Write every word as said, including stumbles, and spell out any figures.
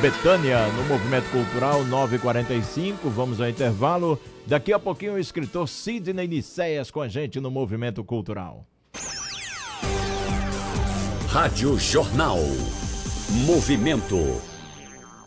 Betânia, no Movimento Cultural, nove e quarenta e cinco. Vamos ao intervalo. Daqui a pouquinho o escritor Sidney Nicéias com a gente no Movimento Cultural. Rádio Jornal. Movimento.